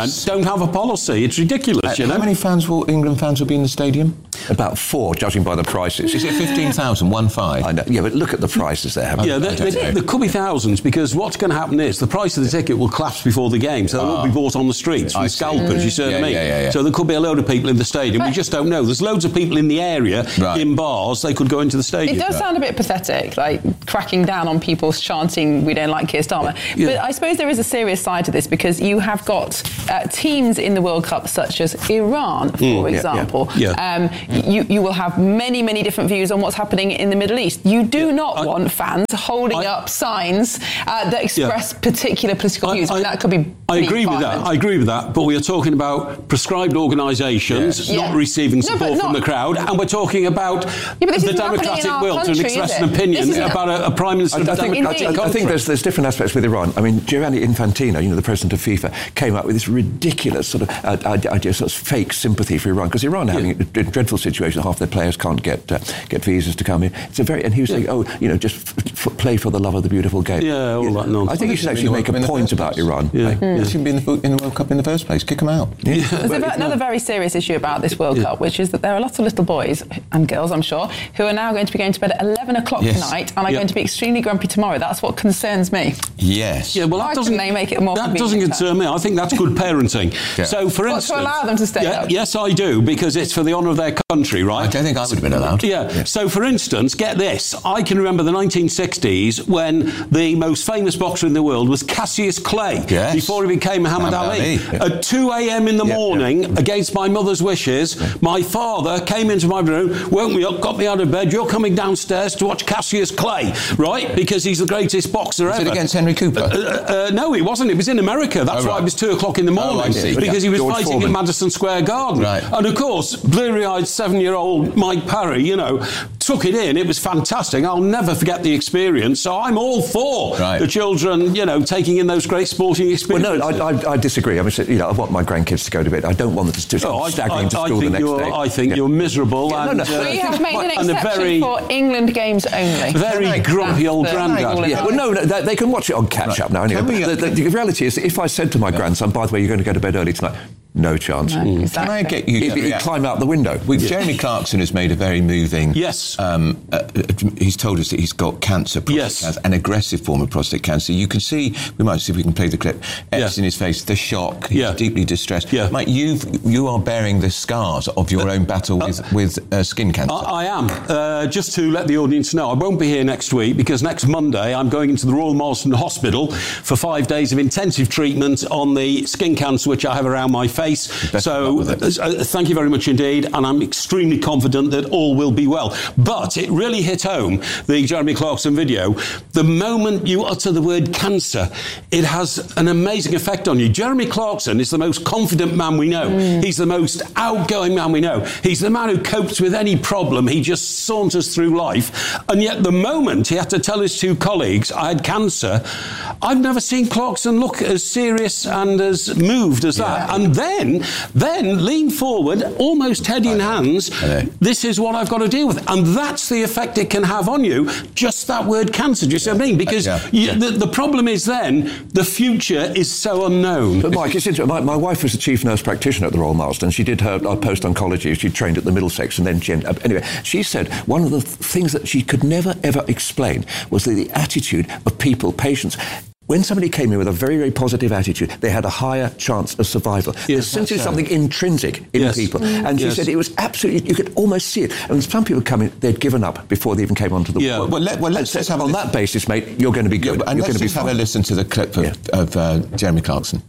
government don't have a policy. It's ridiculous, Uh, you know. How many fans will England fans will be in the stadium? About four, judging by the prices. Is it fifteen thousand, one five? I know. Yeah, but look at the prices there. Yeah, there, there, there could be thousands, because what's going to happen is the price of the ticket will collapse before the game, so they won't be bought on the streets from I see. scalpers, you see what Yeah, I mean? yeah, yeah, yeah. So there could be a load of people in the stadium. We just don't know. There's loads of people in the area, Right. in bars, they could go into the stadium. It does sound a bit pathetic, like cracking down on people chanting, "We don't like Keir Starmer." Yeah. But I suppose there is a serious side to this, because you have got uh, teams in the World Cup, such as Iran, for Mm, yeah, example. yeah. Um, you, you will have many, many different views on what's happening in the Middle East. You do not I- want fans holding I- up signs uh, that express particular political views. I, mean, that could be. I pretty agree with that. violent. I agree with that. But we are talking about prescribed organisations Yes. not Yeah. receiving No, but support from not- the crowd, and we're talking about but this the isn't happening democratic in our will country, to is express it? an This opinion isn't- about a, a prime minister I, of I a think, democratic I, I country. think there's, there's different aspects with Iran. I mean, Gianni Infantino, you know, the president of FIFA, came up with this ridiculous sort of uh, idea, sort of fake sympathy for Iran, because Iran are having a d- dreadful situation. Half their players can't get uh, get visas to come in. It's a very, and he was saying, oh, you know, just f- f- play for the love of the beautiful game. Yeah, all that nonsense. I think he should actually make a point about Iran. Yeah. Like, They shouldn't be in the, in the World Cup in the first place. Kick them out. yeah. There's a, another very serious issue about this World Cup, which is that there are lots of little boys and girls, I'm sure, who are now going to be going to bed at eleven o'clock Yes. tonight and are Yeah. going to be extremely grumpy tomorrow. That's what concerns me. Yes. Yeah, well, Why that doesn't couldn't they make it more that convenient doesn't time? concern me. I think that's good parenting. Yeah. So, for What, to instance, allow them to stay yeah, up? yes, I do, because it's for the honour of their country, right? I don't think I would have been allowed. Yeah. So, for instance, get this. I can remember the nineteen sixties when the most famous boxer in the world was Cassius Clay. Yes. Before he became Muhammad Muhammad Ali. Ali, yeah. At two a.m. in the Yeah, morning, against my mother's wishes, my father came into my room, woke me up, got me out of bed. You're coming downstairs to watch Cassius Clay, right? Because he's the greatest boxer Was ever. it against Henry Cooper? Uh, uh, no, it wasn't. It was in America. That's Oh, why right. it was two o'clock in the morning. Oh, I see. Because he was George fighting Foreman. at Madison Square Garden. Right. And of course, bleary-eyed seven-year-old Mike Parry, you know, took it in. It was fantastic. I'll never forget the experience. So I'm all for Right. the children, you know, taking in those great sporting Well, experiences. no, I, I, I disagree. I mean, you know, I want my grandkids to go to bed. I don't want them to Oh, I, stagger I, into I school the think next you're, day. I think Yeah. you're miserable. Yeah, no, and, no. uh, We have made an and a exception very, for England games only. very grumpy old That's the granddad. rule. Yeah, well, no, no they, they can watch it on catch up now. Anyway, Can we- the, the, the reality is, if I said to my grandson, "By the way, you're going to go to bed early tonight," no chance. No, Mm. exactly. Can I get you He'd, to he'd react? climb out the window. Well, Jeremy Clarkson has made a very moving. Yes. Um, uh, uh, he's told us that he's got cancer, prostate Yes. cancer, an aggressive form of prostate cancer. You can see. We might see if we can play the clip. X Yeah. in his face, the shock. He's Yeah. deeply distressed. Yeah. Mike, you've you are bearing the scars of your own battle with with uh, skin cancer. I, I am. Uh, just to let the audience know, I won't be here next week because next Monday I'm going into the Royal Marsden Hospital for five days of intensive treatment on the skin cancer which I have around my face. Best so of luck with it. uh, thank you very much indeed, and I'm extremely confident that all will be well. But it really hit home, the Jeremy Clarkson video. The moment you utter the word cancer, it has an amazing effect on you. Jeremy Clarkson is the most confident man we know. Mm. He's the most outgoing man we know. He's the man who copes with any problem. He just saunters through life. And yet the moment he had to tell his two colleagues, I had cancer, I've never seen Clarkson look as serious and as moved as that. Yeah. And then, then lean forward, almost head in hands, this is what I've got to deal with. And that's the effect it can have on you, just that word cancer. Do you see what I mean? Because Yeah. you, Yeah. The, the problem is then, the future is so unknown. But Mike, it's interesting. My, my wife was the chief nurse practitioner at the Royal Marsden. She did her uh, post-oncology. She trained at the Middlesex and then she ended up... Anyway, she said one of the th- things that she could never, ever explain was the, the attitude of people, patients. When somebody came in with a very, very positive attitude, they had a higher chance of survival. Yes, There's simply that's something right. intrinsic in Yes. people. Mm. And she Yes. said it was absolutely... You could almost see it. And some people come in, they'd given up before they even came onto the... Yeah. Well, Well, let, well let's, let's have on a that basis, mate, you're going to be good. And you're going let's to be just have fine. a listen to the clip of, Yeah. of uh, Jeremy Clarkson.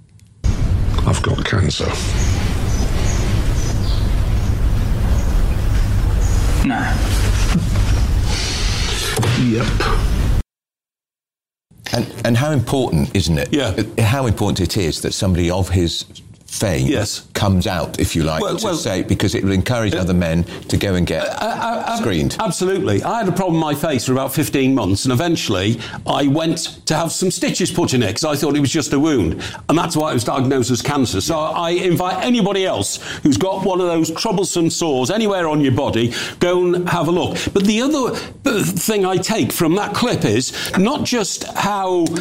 I've got cancer. No. Yep. And, and how important, isn't it? Yeah. Uh, How important it is that somebody of his fame Yes. comes out, if you like, Well, to well- say, because it will encourage other men to go and get Uh, uh, screened. Absolutely. I had a problem with my face for about fifteen months, and eventually I went to have some stitches put in it because I thought it was just a wound, and that's why it was diagnosed as cancer. So I invite anybody else who's got one of those troublesome sores anywhere on your body, go and have a look. But the other thing I take from that clip is not just how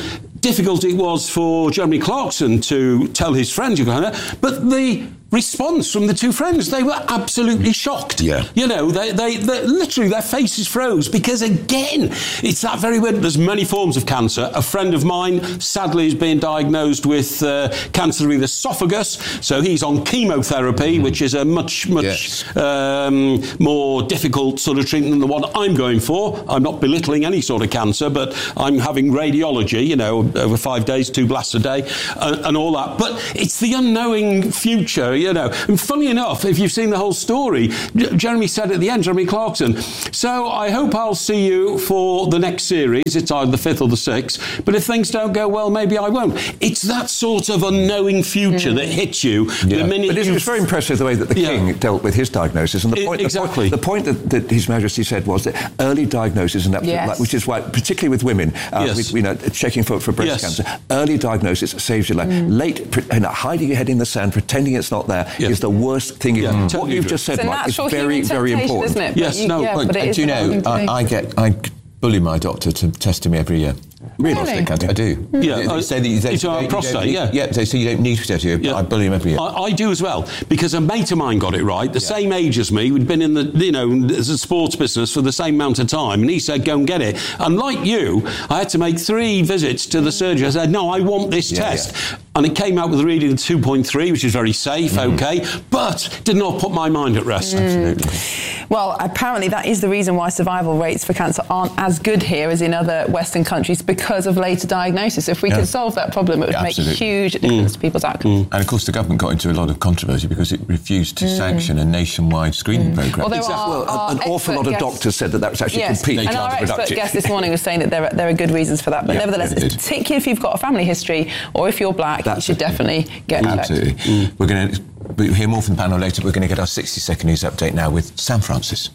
difficult it was for Jeremy Clarkson to tell his friends, but the response from the two friends, they were absolutely shocked. Yeah. You know, they, they, they literally, their faces froze because, again, it's that very weird. There's many forms of cancer. A friend of mine, sadly, is being diagnosed with uh, cancer of the esophagus, so he's on chemotherapy, mm. which is a much, much yes. um, more difficult sort of treatment than the one I'm going for. I'm not belittling any sort of cancer, but I'm having radiology, you know, over five days, two blasts a day, uh, and all that. But it's the unknowing future. You know, and funny enough, if you've seen the whole story, J- Jeremy said at the end, Jeremy Clarkson, so I hope I'll see you for the next series. It's either the fifth or the sixth. But if things don't go well, maybe I won't. It's that sort of unknowing future mm. that hits you yeah. the minute. But it's, you... it's very impressive the way that the yeah. King dealt with his diagnosis. And the point, it, exactly. the point, the point that, that His Majesty said was that early diagnosis, and that, yes. which is why, particularly with women, uh, yes. with, you know, checking for, for breast yes. cancer, early diagnosis saves your life. Mm. Late, pre- and hiding your head in the sand, pretending it's not there, yeah. is the worst thing. Yeah. Mm. What you've just said, Mike, is very, very important. Isn't it? Yes, you, no. yeah, well, but it do you know, I, I get, I bully my doctor to test me every year. Really? Prostate cancer. I do. Yeah, they uh, say that you, they, it's you our don't- prostate, you don't need- yeah. Yeah, they say you don't need to test you, but Yeah. I bully him every year. I, I do as well, because a mate of mine got it right, the Yeah. same age as me, we'd been in the, you know, the sports business for the same amount of time, and he said, go and get it. And like you, I had to make three visits to the surgery. I said, no, I want this Yeah, test. yeah. And it came out with a reading of two point three, which is very safe, mm. okay, but did not put my mind at rest. Mm. Absolutely. Well, apparently that is the reason why survival rates for cancer aren't as good here as in other Western countries, because of later diagnosis. If we Yeah. could solve that problem, it would Yeah, make absolutely. huge difference to people's outcomes. And of course, the government got into a lot of controversy because it refused to Mm. sanction a nationwide screening Mm. programme. Although Exactly. our- Well, our an awful lot of expert doctors said that that was actually Yes, completely and our expert counterproductive. guest this morning was saying that there are, there are good reasons for that. But Yeah, nevertheless, it is. particularly if you've got a family history or if you're black, That's you should it. definitely get checked. Absolutely. Mm. We're going to we'll hear more from the panel later. We're going to get our sixty second news update now with Sam Francis.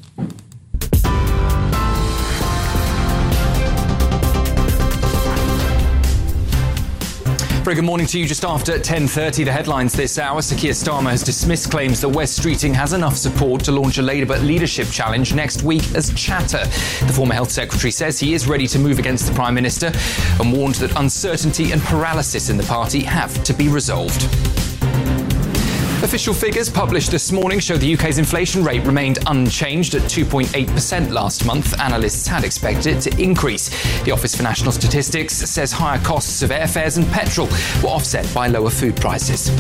Very good morning to you. Just after ten thirty, the headlines this hour. Sir Keir Starmer has dismissed claims that Wes Streeting has enough support to launch a Labour leadership challenge next week as chatter. The former Health Secretary says he is ready to move against the Prime Minister and warned that uncertainty and paralysis in the party have to be resolved. Official figures published this morning show the U K's inflation rate remained unchanged at two point eight percent last month. Analysts had expected it to increase. The Office for National Statistics says higher costs of airfares and petrol were offset by lower food prices.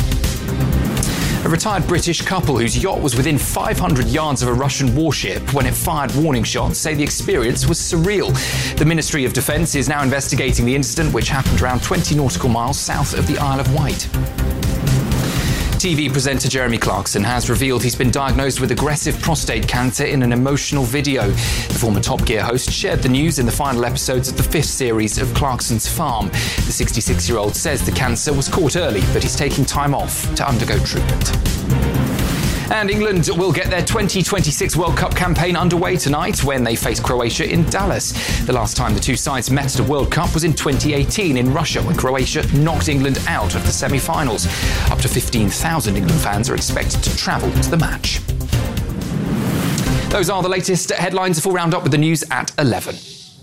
A retired British couple whose yacht was within five hundred yards of a Russian warship when it fired warning shots say the experience was surreal. The Ministry of Defence is now investigating the incident, which happened around twenty nautical miles south of the Isle of Wight. T V presenter Jeremy Clarkson has revealed he's been diagnosed with aggressive prostate cancer in an emotional video. The former Top Gear host shared the news in the final episodes of the fifth series of Clarkson's Farm. The sixty-six-year-old says the cancer was caught early, but he's taking time off to undergo treatment. And England will get their twenty twenty-six World Cup campaign underway tonight when they face Croatia in Dallas. The last time the two sides met at a World Cup was in twenty eighteen in Russia, when Croatia knocked England out of the semi-finals. Up to fifteen thousand England fans are expected to travel to the match. Those are the latest headlines. A full roundup with the news at eleven.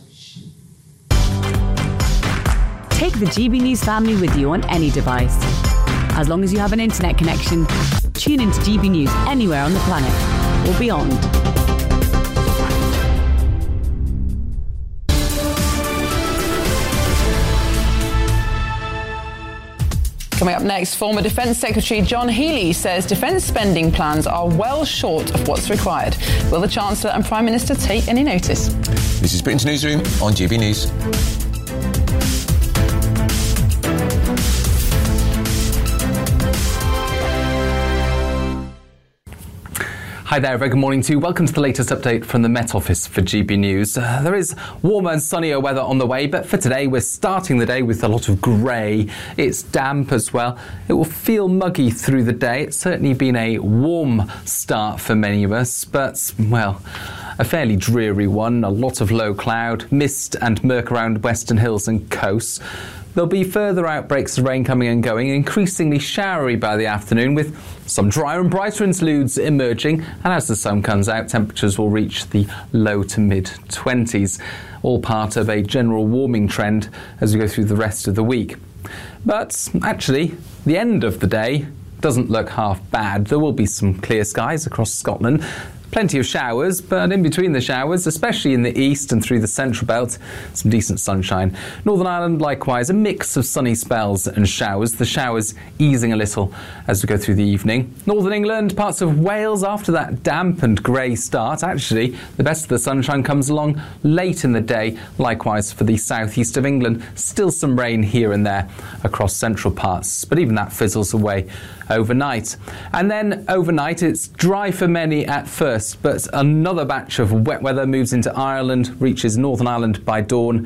Take the G B News family with you on any device. As long as you have an internet connection, tune into G B News anywhere on the planet or beyond. Coming up next, former Defence Secretary John Healey says defence spending plans are well short of what's required. Will the Chancellor and Prime Minister take any notice? This is Britain's Newsroom on G B News. Hi there, very good morning to you. Welcome to the latest update from the Met Office for G B News. Uh, there is warmer and sunnier weather on the way, but for today we're starting the day with a lot of grey. It's damp as well. It will feel muggy through the day. It's certainly been a warm start for many of us, but, well, a fairly dreary one. A lot of low cloud, mist and murk around western hills and coasts. There'll be further outbreaks of rain coming and going, increasingly showery by the afternoon, with some drier and brighter interludes emerging, and as the sun comes out, temperatures will reach the low to mid twenties, all part of a general warming trend as we go through the rest of the week. But actually, the end of the day doesn't look half bad. There will be some clear skies across Scotland. Plenty of showers, but in between the showers, especially in the east and through the central belt, some decent sunshine. Northern Ireland, likewise, a mix of sunny spells and showers, the showers easing a little as we go through the evening. Northern England, parts of Wales, after that damp and grey start, actually, the best of the sunshine comes along late in the day. Likewise for the southeast of England, still some rain here and there across central parts, but even that fizzles away overnight. And then overnight, it's dry for many at first, but another batch of wet weather moves into Ireland, reaches Northern Ireland by dawn,